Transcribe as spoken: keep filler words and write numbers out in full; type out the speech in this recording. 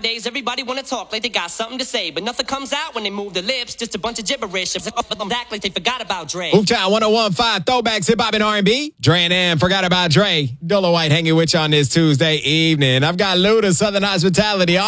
Nowadays, everybody wanna talk like they got something to say, but nothing comes out when they move their lips. Just a bunch of gibberish. Act like they forgot about Dre. Boomtown one oh one point five Throwbacks, Hip Hop and R and B. Dre and M, Forgot About Dre. Dolo White hanging with you on this Tuesday evening. I've got Luda, Southern Hospitality.